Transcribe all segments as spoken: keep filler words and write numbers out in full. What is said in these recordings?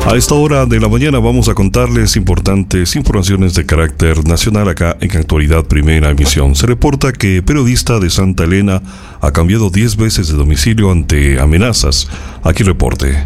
A esta hora de la mañana vamos a contarles importantes informaciones de carácter nacional acá en Actualidad Primera Emisión. Se reporta que periodista de Santa Elena ha cambiado diez veces de domicilio ante amenazas. Aquí el reporte.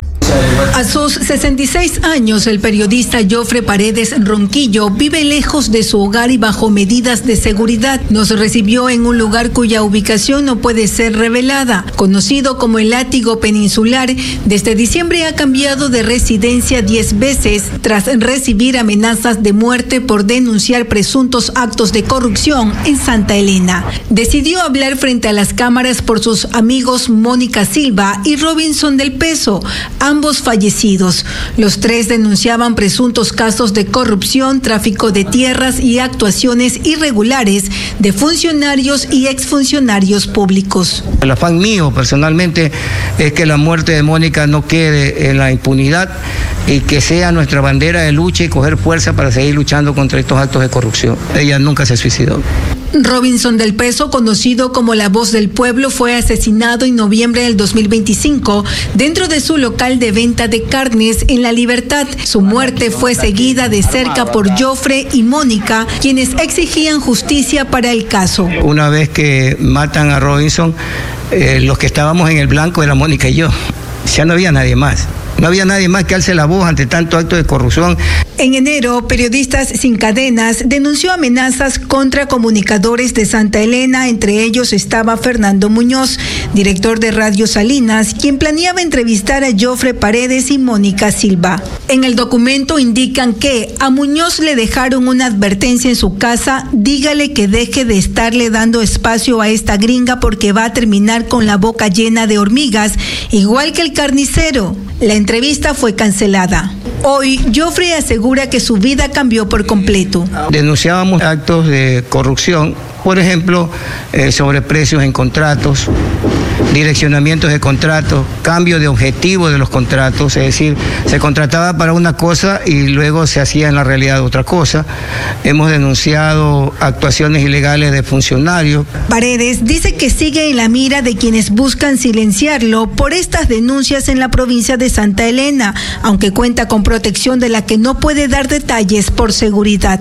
A sus sesenta y seis años, el periodista Jofre Paredes Ronquillo vive lejos de su hogar y bajo medidas de seguridad. Nos recibió en un lugar cuya ubicación no puede ser revelada. Conocido como el Látigo Peninsular, desde diciembre ha cambiado de residencia diez veces tras recibir amenazas de muerte por denunciar presuntos actos de corrupción en Santa Elena. Decidió hablar frente a las cámaras por sus amigos Mónica Silva y Robinson del Peso, ambos fallecidos. Los tres denunciaban presuntos casos de corrupción, tráfico de tierras y actuaciones irregulares de funcionarios y exfuncionarios públicos. El afán mío personalmente es que la muerte de Mónica no quede en la impunidad y que sea nuestra bandera de lucha y coger fuerza para seguir luchando contra estos actos de corrupción. Ella nunca se suicidó. Robinson del Peso, conocido como la Voz del Pueblo, fue asesinado en noviembre del dos mil veinticinco dentro de su local de venta de carnes en La Libertad. Su muerte fue seguida de cerca por Jofre y Mónica, quienes exigían justicia para el caso. Una vez que matan a Robinson, eh, los que estábamos en el blanco era Mónica y yo. Ya no había nadie más. No había nadie más que alce la voz ante tanto acto de corrupción. En enero, Periodistas Sin Cadenas denunció amenazas contra comunicadores de Santa Elena. Entre ellos estaba Fernando Muñoz, director de Radio Salinas, quien planeaba entrevistar a Jofre Paredes y Mónica Silva. En el documento indican que a Muñoz le dejaron una advertencia en su casa: dígale que deje de estarle dando espacio a esta gringa porque va a terminar con la boca llena de hormigas, igual que el carnicero. La entrevista fue cancelada. Hoy, Jofre asegura que su vida cambió por completo. Denunciábamos actos de corrupción, por ejemplo, eh, sobreprecios en contratos, direccionamientos de contratos, cambio de objetivo de los contratos, es decir, se contrataba para una cosa y luego se hacía en la realidad otra cosa. Hemos denunciado actuaciones ilegales de funcionarios. Paredes dice que sigue en la mira de quienes buscan silenciarlo por estas denuncias en la provincia de Santa Elena, aunque cuenta con protección de la que no puede dar detalles por seguridad.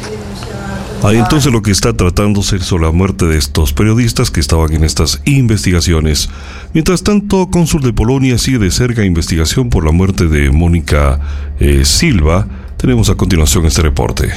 Ahí entonces lo que está tratándose es la muerte de estos periodistas que estaban en estas investigaciones. Mientras tanto, cónsul de Polonia sigue de cerca investigación por la muerte de Mónica eh, Silva. Tenemos a continuación este reporte.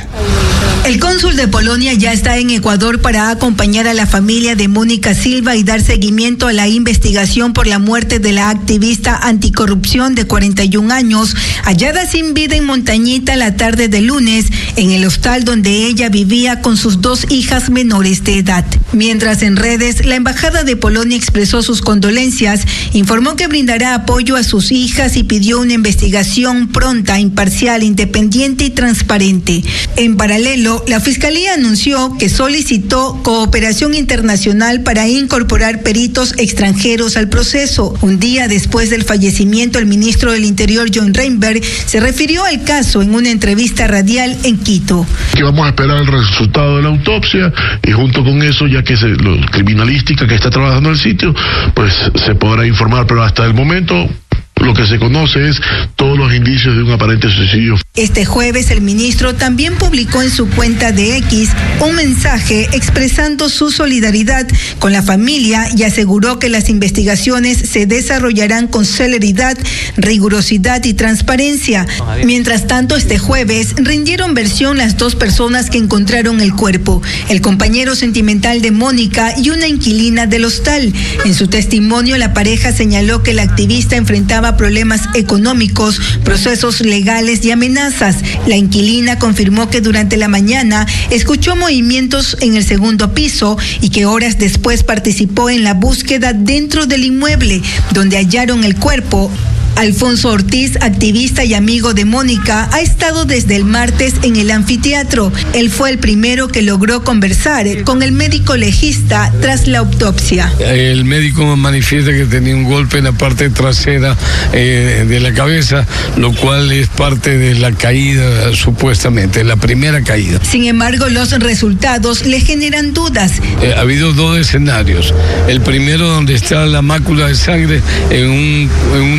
El cónsul de Polonia ya está en Ecuador para acompañar a la familia de Mónica Silva y dar seguimiento a la investigación por la muerte de la activista anticorrupción de cuarenta y un años, hallada sin vida en Montañita la tarde del lunes en el hostal donde ella vivía con sus dos hijas menores de edad. Mientras en redes, la Embajada de Polonia expresó sus condolencias, informó que brindará apoyo a sus hijas y pidió una investigación pronta, imparcial, independiente y transparente. En paralelo, la Fiscalía anunció que solicitó cooperación internacional para incorporar peritos extranjeros al proceso. Un día después del fallecimiento, el ministro del Interior, John Reinberg, se refirió al caso en una entrevista radial en Quito. Que vamos a esperar el resultado de la autopsia y junto con eso, ya que se, lo criminalística que está trabajando en el sitio, pues se podrá informar, pero hasta el momento lo que se conoce es todos los indicios de un aparente suicidio. Este jueves el ministro también publicó en su cuenta de X un mensaje expresando su solidaridad con la familia y aseguró que las investigaciones se desarrollarán con celeridad, rigurosidad y transparencia. Mientras tanto, este jueves rindieron versión las dos personas que encontraron el cuerpo, el compañero sentimental de Mónica y una inquilina del hostal. En su testimonio, la pareja señaló que la activista enfrentaba problemas económicos, procesos legales y amenazas. La inquilina confirmó que durante la mañana escuchó movimientos en el segundo piso y que horas después participó en la búsqueda dentro del inmueble, donde hallaron el cuerpo. Alfonso Ortiz, activista y amigo de Mónica, ha estado desde el martes en el anfiteatro. Él fue el primero que logró conversar con el médico legista tras la autopsia. El médico manifiesta que tenía un golpe en la parte trasera eh, de la cabeza, lo cual es parte de la caída, supuestamente, la primera caída. Sin embargo, los resultados le generan dudas. Eh, ha habido dos escenarios. El primero, donde está la mácula de sangre en un, en un dormitorio,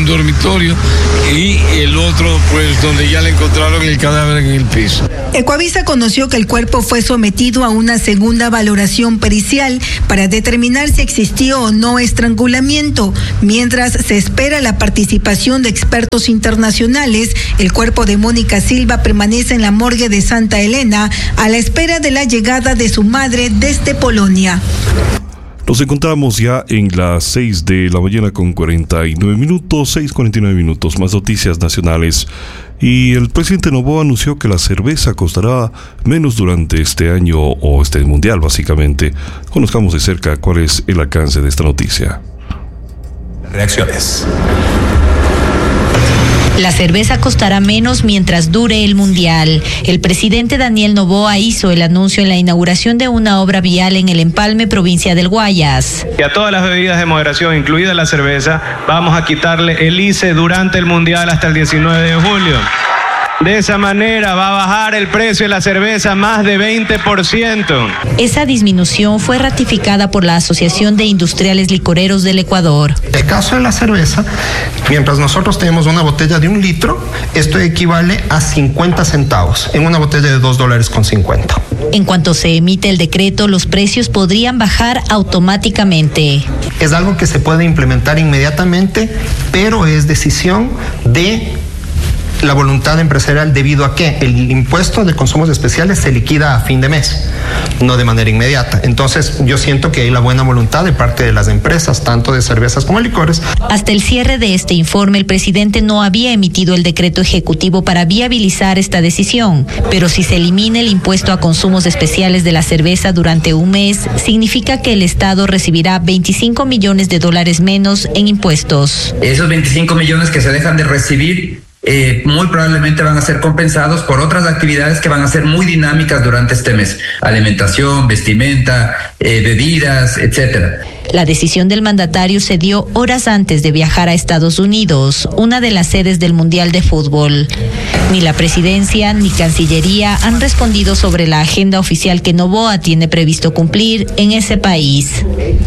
laboratorio, y el otro pues donde ya le encontraron el cadáver en el piso. Ecuavisa conoció que el cuerpo fue sometido a una segunda valoración pericial para determinar si existió o no estrangulamiento. Mientras se espera la participación de expertos internacionales, el cuerpo de Mónica Silva permanece en la morgue de Santa Elena a la espera de la llegada de su madre desde Polonia. Nos encontramos ya en las seis de la mañana con cuarenta y nueve minutos, seis cuarenta y nueve minutos, más noticias nacionales. Y el presidente Noboa anunció que la cerveza costará menos durante este año o este mundial, básicamente. Conozcamos de cerca cuál es el alcance de esta noticia. Reacciones. La cerveza costará menos mientras dure el mundial. El presidente Daniel Noboa hizo el anuncio en la inauguración de una obra vial en el Empalme, provincia del Guayas. Y a todas las bebidas de moderación, incluida la cerveza, vamos a quitarle el I C E durante el mundial hasta el diecinueve de julio. De esa manera va a bajar el precio de la cerveza más de veinte por ciento. Esa disminución fue ratificada por la Asociación de Industriales Licoreros del Ecuador. El caso de la cerveza, mientras nosotros tenemos una botella de un litro, esto equivale a cincuenta centavos en una botella de dos dólares con cincuenta. En cuanto se emite el decreto, los precios podrían bajar automáticamente. Es algo que se puede implementar inmediatamente, pero es decisión de la voluntad empresarial, debido a que el impuesto de consumos especiales se liquida a fin de mes, no de manera inmediata. Entonces yo siento que hay la buena voluntad de parte de las empresas, tanto de cervezas como licores. Hasta el cierre de este informe, el presidente no había emitido el decreto ejecutivo para viabilizar esta decisión, pero si se elimina el impuesto a consumos especiales de la cerveza durante un mes, significa que el Estado recibirá veinticinco millones de dólares menos en impuestos. Esos veinticinco millones que se dejan de recibir Eh, muy probablemente van a ser compensados por otras actividades que van a ser muy dinámicas durante este mes: alimentación, vestimenta, eh, bebidas, etcétera. La decisión del mandatario se dio horas antes de viajar a Estados Unidos, una de las sedes del Mundial de Fútbol. Ni la presidencia ni Cancillería han respondido sobre la agenda oficial que Noboa tiene previsto cumplir en ese país.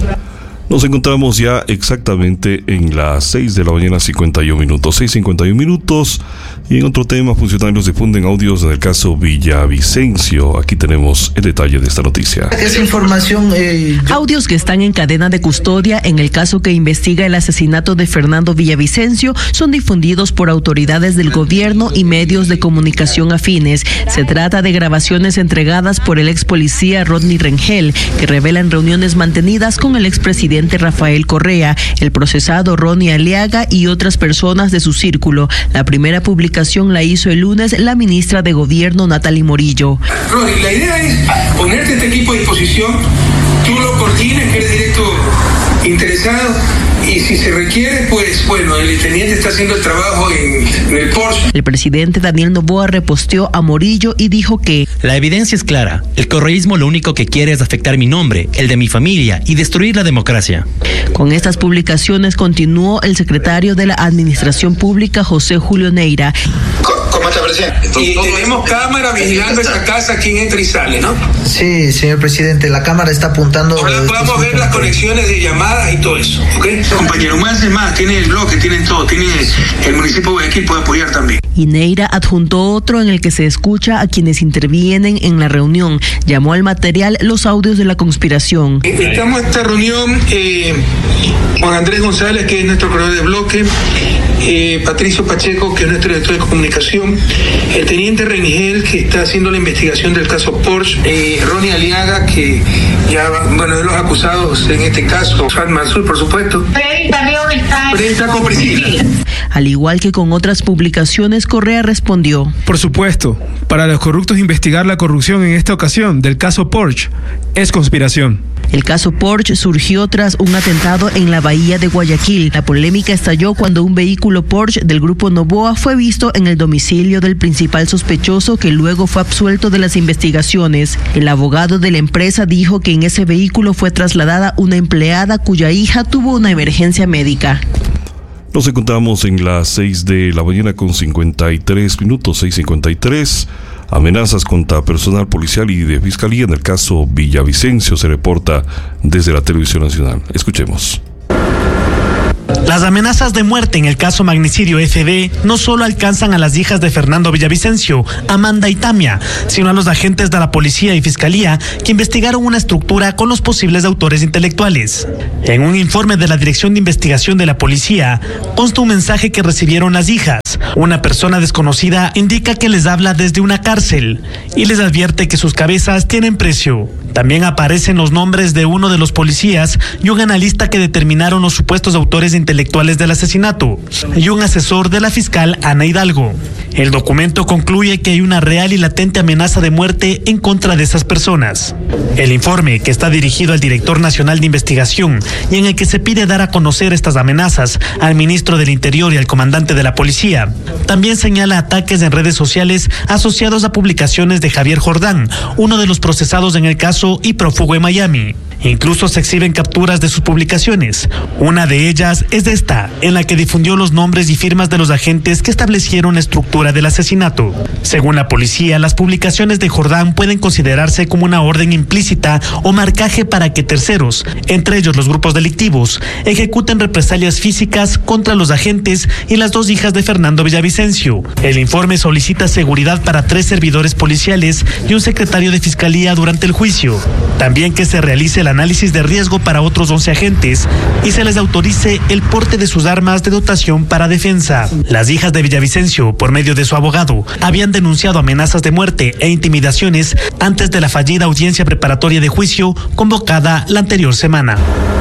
Nos encontramos ya exactamente en las seis de la mañana, cincuenta y un minutos, seis cincuenta y un minutos. Y en otro tema, funcionarios difunden audios del caso Villavicencio. Aquí tenemos el detalle de esta noticia. Esa información... Eh, yo... Audios que están en cadena de custodia en el caso que investiga el asesinato de Fernando Villavicencio son difundidos por autoridades del gobierno y medios de comunicación afines. Se trata de grabaciones entregadas por el ex policía Rodney Rengel, que revelan reuniones mantenidas con el expresidente Rafael Correa, el procesado Ronnie Aliaga y otras personas de su círculo. La primera publicación la hizo el lunes la ministra de Gobierno, Natalie Morillo. Ronnie, la idea es ponerte este equipo a disposición, tú lo coordines, que eres directo interesado, y si se requiere, pues bueno, el intendente está haciendo el trabajo en, en el Porsche. El presidente Daniel Noboa reposteó a Morillo y dijo que la evidencia es clara. El correísmo lo único que quiere es afectar mi nombre, el de mi familia, y destruir la democracia. Con estas publicaciones continuó el secretario de la Administración Pública, José Julio Neira. ¿Cómo está, presidente? Y tenemos cámara vigilando esa casa, quién entra y sale, ¿no? Sí, señor presidente, la cámara está apuntando... Ahora podamos ver las conexiones de llamadas y todo eso, ¿ok? Compañero, más más, tiene el bloque, tienen todo, tiene el municipio de Guayaquil, puede apoyar también. Y Neira adjuntó otro en el que se escucha a quienes intervienen en la reunión. Llamó al material los audios de la conspiración. Estamos en esta reunión, eh, Juan Andrés González, que es nuestro coordinador de bloque, eh, Patricio Pacheco, que es nuestro director de comunicación, el teniente Rengel, que está haciendo la investigación del caso Porsche, eh, Ronnie Aliaga, que ya, bueno, de los acusados en este caso, Fat Mansur, por supuesto. Prensa con Priscila. Al igual que con otras publicaciones, Correa respondió: por supuesto, para los corruptos investigar la corrupción en esta ocasión del caso Porsche es conspiración. El caso Porsche surgió tras un atentado en la bahía de Guayaquil. La polémica estalló cuando un vehículo Porsche del grupo Noboa fue visto en el domicilio del principal sospechoso, que luego fue absuelto de las investigaciones. El abogado de la empresa dijo que en ese vehículo fue trasladada una empleada cuya hija tuvo una emergencia médica. Nos encontramos en las seis de la mañana con cincuenta y tres minutos, seis cincuenta y tres. Amenazas contra personal policial y de fiscalía en el caso Villavicencio, se reporta desde la Televisión Nacional. Escuchemos. Las amenazas de muerte en el caso magnicidio F D no solo alcanzan a las hijas de Fernando Villavicencio, Amanda y Tamia, sino a los agentes de la policía y fiscalía que investigaron una estructura con los posibles autores intelectuales. En un informe de la Dirección de Investigación de la Policía, consta un mensaje que recibieron las hijas. Una persona desconocida indica que les habla desde una cárcel y les advierte que sus cabezas tienen precio. También aparecen los nombres de uno de los policías y un analista que determinaron los supuestos autores intelectuales del asesinato y un asesor de la fiscal Ana Hidalgo. El documento concluye que hay una real y latente amenaza de muerte en contra de esas personas. El informe, que está dirigido al director nacional de investigación y en el que se pide dar a conocer estas amenazas al ministro del Interior y al comandante de la policía, también señala ataques en redes sociales asociados a publicaciones de Javier Jordán, uno de los procesados en el caso y prófugo en Miami. Incluso se exhiben capturas de sus publicaciones. Una de ellas es esta, en la que difundió los nombres y firmas de los agentes que establecieron la estructura del asesinato. Según la policía, las publicaciones de Jordán pueden considerarse como una orden implícita o marcaje para que terceros, entre ellos los grupos delictivos, ejecuten represalias físicas contra los agentes y las dos hijas de Fernando Villavicencio. El informe solicita seguridad para tres servidores policiales y un secretario de fiscalía durante el juicio. También que se realice el análisis de riesgo para otros once agentes y se les autorice el porte de sus armas de dotación para defensa. Las hijas de Villavicencio, por medio de su abogado, habían denunciado amenazas de muerte e intimidaciones antes de la fallida audiencia preparatoria de juicio convocada la anterior semana.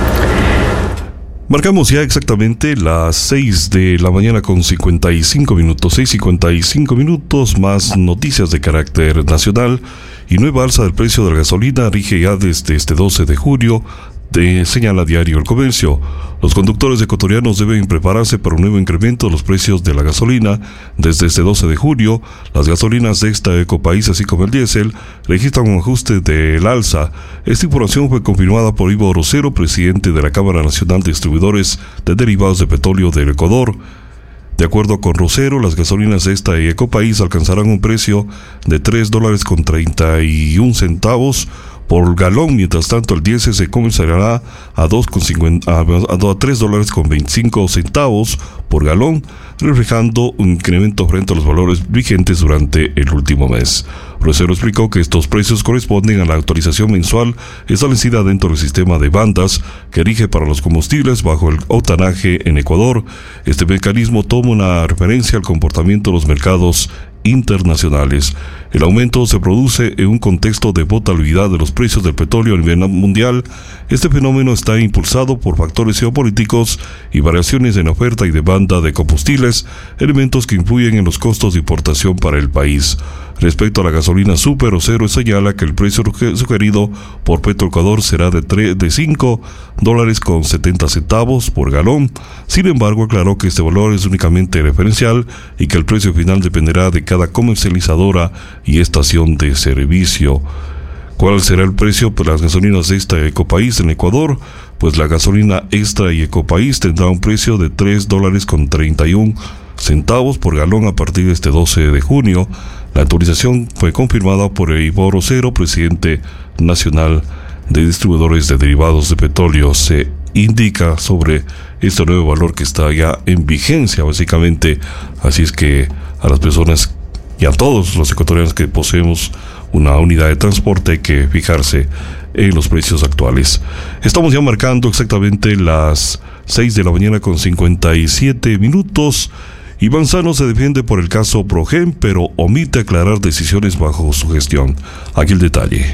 Marcamos ya exactamente las seis de la mañana con cincuenta y cinco minutos, seis cincuenta y cinco minutos, más noticias de carácter nacional y nueva alza del precio de la gasolina rige ya desde este doce de julio, de, señala Diario El Comercio. Los conductores ecuatorianos deben prepararse para un nuevo incremento de los precios de la gasolina. Desde este doce de julio, las gasolinas de esta Ecopaís, así como el diésel, registran un ajuste del alza. Esta información fue confirmada por Ivo Rosero, presidente de la Cámara Nacional de Distribuidores de Derivados de Petróleo del Ecuador. De acuerdo con Rosero, las gasolinas de esta Ecopaís alcanzarán un precio de tres dólares con treinta y un centavos por galón. Mientras tanto, el diésel se comenzará a dos con cincuenta, a, a tres dólares con veinticinco centavos por galón, reflejando un incremento frente a los valores vigentes durante el último mes. Rosero explicó que estos precios corresponden a la actualización mensual establecida dentro del sistema de bandas que rige para los combustibles bajo el octanaje en Ecuador. Este mecanismo toma una referencia al comportamiento de los mercados internacionales. El aumento se produce en un contexto de volatilidad de los precios del petróleo a nivel mundial. Este fenómeno está impulsado por factores geopolíticos y variaciones en oferta y demanda de combustibles, elementos que influyen en los costos de importación para el país. Respecto a la gasolina Super, Rosero señala que el precio sugerido por Petroecuador será de, de cinco dólares con setenta centavos por galón. Sin embargo, aclaró que este valor es únicamente referencial y que el precio final dependerá de cada comercializadora y estación de servicio. ¿Cuál será el precio por las gasolinas de esta Ecopaís en Ecuador? Pues la gasolina Extra y Ecopaís tendrá un precio de tres dólares con treinta y un centavos por galón a partir de este doce de junio. La autorización fue confirmada por Ivo Rosero, presidente nacional de distribuidores de derivados de petróleo. Se indica sobre este nuevo valor que está ya en vigencia, básicamente. Así es que a las personas y a todos los ecuatorianos que poseemos una unidad de transporte hay que fijarse en los precios actuales. Estamos ya marcando exactamente las seis de la mañana con cincuenta y siete minutos. Y Manzano se defiende por el caso Progen, pero omite aclarar decisiones bajo su gestión. Aquí el detalle.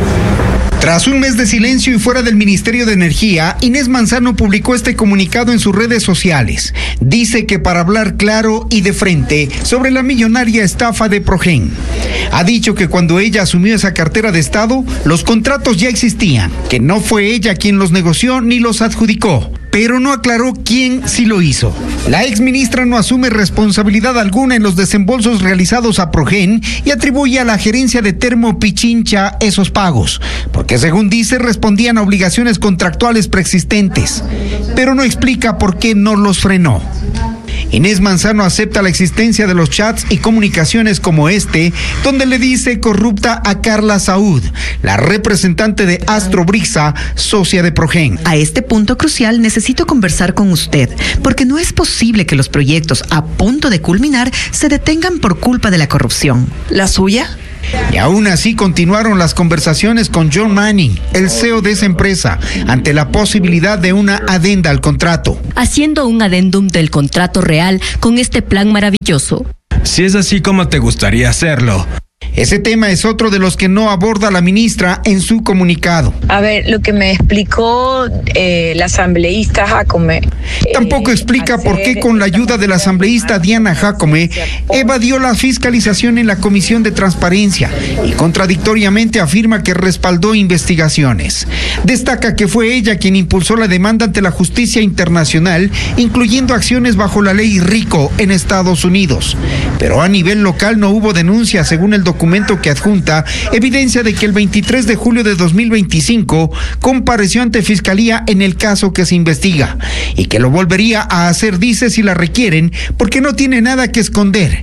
Tras un mes de silencio y fuera del Ministerio de Energía, Inés Manzano publicó este comunicado en sus redes sociales. Dice que para hablar claro y de frente sobre la millonaria estafa de Progen. Ha dicho que cuando ella asumió esa cartera de Estado, los contratos ya existían, que no fue ella quien los negoció ni los adjudicó, pero no aclaró quién sí lo hizo. La exministra no asume responsabilidad alguna en los desembolsos realizados a Progen y atribuye a la gerencia de Termo Pichincha esos pagos, porque según dice respondían a obligaciones contractuales preexistentes, pero no explica por qué no los frenó. Inés Manzano acepta la existencia de los chats y comunicaciones como este, donde le dice corrupta a Carla Saúd, la representante de Astrobrixa, socia de Progen. A este punto crucial necesito conversar con usted, porque no es posible que los proyectos a punto de culminar se detengan por culpa de la corrupción. ¿La suya? Y aún así continuaron las conversaciones con John Manning, el C E O de esa empresa, ante la posibilidad de una adenda al contrato. Haciendo un adendum del contrato real con este plan maravilloso. Si es así como te gustaría hacerlo. Ese tema es otro de los que no aborda la ministra en su comunicado. A ver, lo que me explicó eh, la asambleísta Jacome. Tampoco eh, explica por qué con la ayuda de la asambleísta Diana Jacome evadió la fiscalización en la Comisión de Transparencia y contradictoriamente afirma que respaldó investigaciones. Destaca que fue ella quien impulsó la demanda ante la justicia internacional, incluyendo acciones bajo la ley RICO en Estados Unidos. Pero a nivel local no hubo denuncia, según el documento que adjunta, evidencia de que el veintitrés de julio de dos mil veinticinco compareció ante Fiscalía en el caso que se investiga y que lo volvería a hacer, dice, si la requieren, porque no tiene nada que esconder.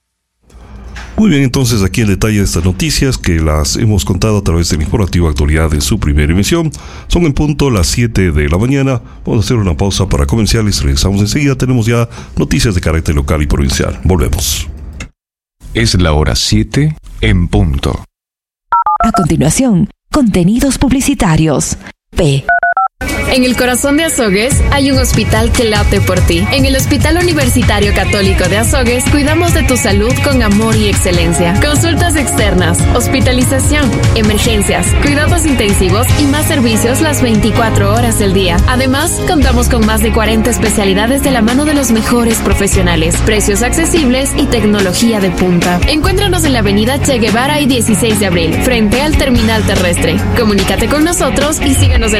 Muy bien, entonces aquí el detalle de estas noticias que las hemos contado a través del informativo Actualidad en su primera emisión. Son en punto las siete de la mañana. Vamos a hacer una pausa para comerciales. Regresamos enseguida. Tenemos ya noticias de carácter local y provincial. Volvemos. Es la hora siete en punto. A continuación, contenidos publicitarios. P. En el corazón de Azogues hay un hospital que late por ti. En el Hospital Universitario Católico de Azogues cuidamos de tu salud con amor y excelencia. Consultas externas, hospitalización, emergencias, cuidados intensivos y más servicios las veinticuatro horas del día. Además, contamos con más de cuarenta especialidades de la mano de los mejores profesionales, precios accesibles y tecnología de punta. Encuéntranos en la avenida Che Guevara y dieciséis de abril, frente al terminal terrestre. Comunícate con nosotros y síguenos en